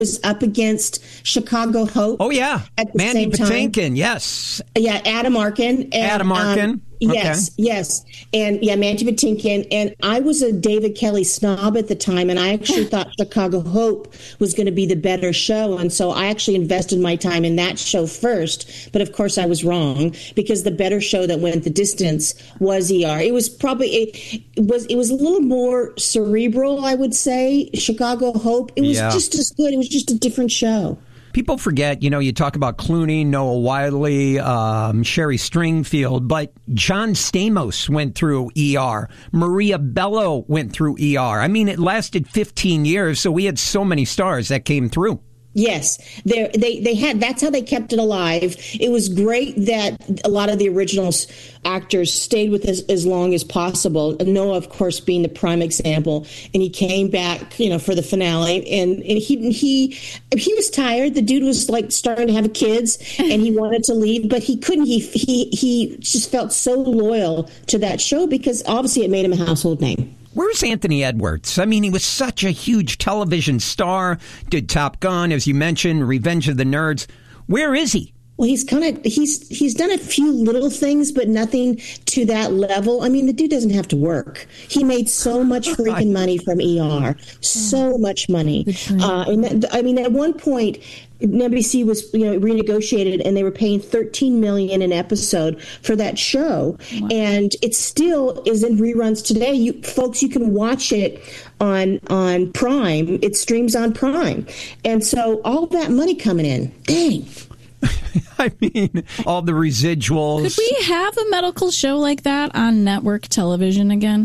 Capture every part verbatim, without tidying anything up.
was up against Chicago Hope. Oh, yeah. At the Mandy same time. Patinkin, yes. Yeah, Adam Arkin. And, Adam Arkin. Um, yes, okay. yes. And yeah, Mandy Patinkin. And I was a David Kelly snob at the time, and I actually thought Chicago Hope was going to be the better show. And so I actually invested my time in that show first. But of course, I was wrong, because the better show that went the distance was E R. It was probably, it, it was it was a little more cerebral, I would say. Chicago Hope. It was Yeah. just as good. It was just a different show. People forget, you know, you talk about Clooney, Noah Wyle, um, Sherry Stringfield, but John Stamos went through E R. Maria Bello went through E R. I mean, it lasted fifteen years, so we had so many stars that came through. Yes, they they they had. That's how they kept it alive. It was great that a lot of the original actors stayed with us as long as possible. Noah, of course, being the prime example, and he came back, you know, for the finale, and, and he he he was tired. The dude was like starting to have kids, and he wanted to leave, but he couldn't. He he he just felt so loyal to that show because obviously it made him a household name. Where's Anthony Edwards? I mean, he was such a huge television star, did Top Gun, as you mentioned, Revenge of the Nerds. Where is he? Well, he's kind of he's he's done a few little things, but nothing to that level. I mean, the dude doesn't have to work. He made so much freaking money from E R, so much money. Uh, and that, I mean, at one point, N B C was, you know, renegotiated, and they were paying thirteen million dollars an episode for that show, wow. And it still is in reruns today. You folks, you can watch it on on Prime. It streams on Prime, and so all that money coming in, dang. I mean, all the residuals. Could we have a medical show like that on network television again?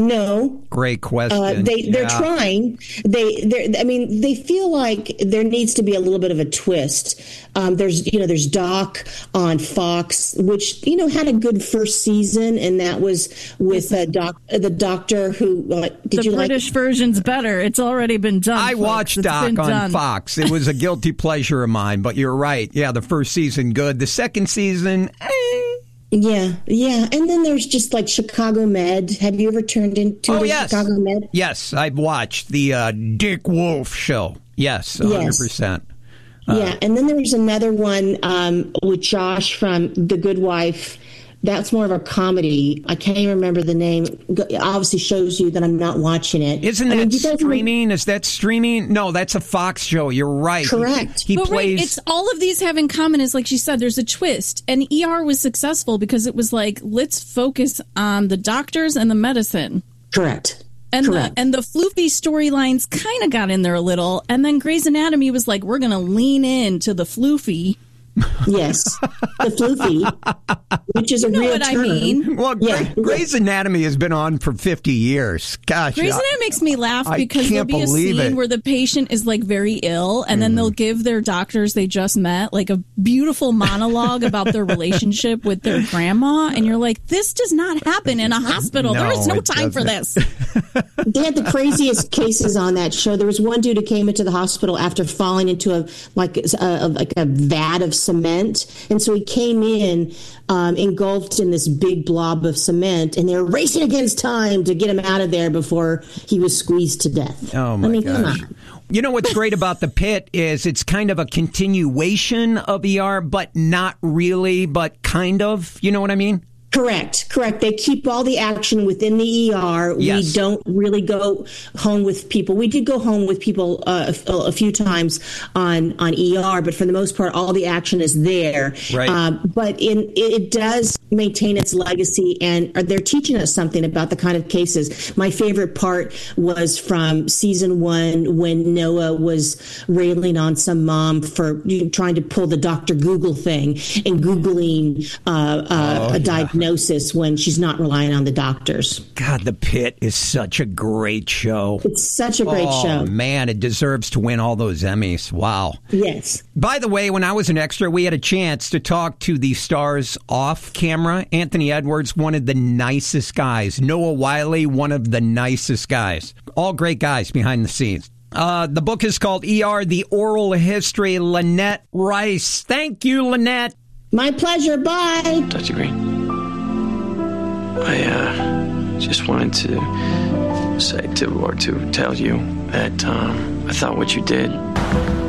No. Great question. Uh, they they're yeah. trying. They they I mean they feel like there needs to be a little bit of a twist. Um, there's you know there's Doc on Fox, which you know had a good first season, and that was with uh, doc the doctor who uh, did the you British like? version's better. It's already been done. I folks. watched it's Doc on done. Fox. It was a guilty pleasure of mine, but you're right. Yeah, the first season good. The second season. Eh. Yeah, yeah, and then there's just like Chicago Med. Have you ever turned into oh, the yes. Chicago Med? Yes, I've watched the uh, Dick Wolf show. Yes, one hundred percent. Yes. Uh, yeah, and then there's another one um, with Josh from The Good Wife. That's more of a comedy. I can't even remember the name. It obviously shows you that I'm not watching it. Isn't that I mean, streaming? Even... Is that streaming? No, that's a Fox show. You're right. Correct. He, he but plays. Right, it's all of these have in common is, like she said, there's a twist. And E R was successful because it was like, let's focus on the doctors and the medicine. Correct. And Correct. the, and the floofy storylines kind of got in there a little. And then Grey's Anatomy was like, we're going to lean into the floofy. Yes, the floofy, which is a you know real what term. I mean. Well, yeah. Grey's Anatomy has been on for fifty years. Gosh, Grey's I, Anatomy makes me laugh I because there'll can't be a believe scene it. where the patient is like very ill, and then they'll give their doctors they just met like a beautiful monologue about their relationship with their grandma, and you're like, this does not happen in a hospital. No, there is no it time for doesn't. this. They had the craziest cases on that show. There was one dude who came into the hospital after falling into a like a, like a vat of cement. And so he came in um, engulfed in this big blob of cement, and they were racing against time to get him out of there before he was squeezed to death. Oh, my I mean, gosh. come on. You know what's great about The Pit is it's kind of a continuation of E R, but not really, but kind of. You know what I mean? Correct, correct. They keep all the action within the E R. Yes. We don't really go home with people. We did go home with people uh, a, a few times on, on E R, but for the most part, all the action is there. Right. Um, but in, it does maintain its legacy, and they're teaching us something about the kind of cases. My favorite part was from season one when Noah was railing on some mom for you know, trying to pull the Doctor Google thing and Googling uh, uh, Oh, a yeah. diagnosis. When she's not relying on the doctors. God, The Pit is such a great show. It's such a great oh, show. man, it deserves to win all those Emmys. Wow. Yes. By the way, when I was an extra, we had a chance to talk to the stars off camera. Anthony Edwards, one of the nicest guys. Noah Wyle, one of the nicest guys. All great guys behind the scenes. Uh, the book is called E R, The Oral History. Lynette Rice. Thank you, Lynette. My pleasure. Bye. Doctor Green, I uh, just wanted to say to or to tell you that um, I thought what you did